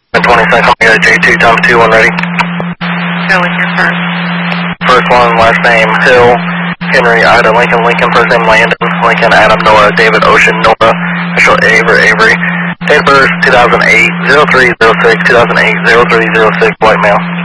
22nd, we got a J2 times 2, 1 ready. Go with your first. First one, last name, Hill, Henry, Ida, Lincoln, Lincoln, first name, Landon, Lincoln, Adam, Nora, David, Ocean, Nora, initial Avery. Date of birth, 2008, 0306, 2008, 0306, white male.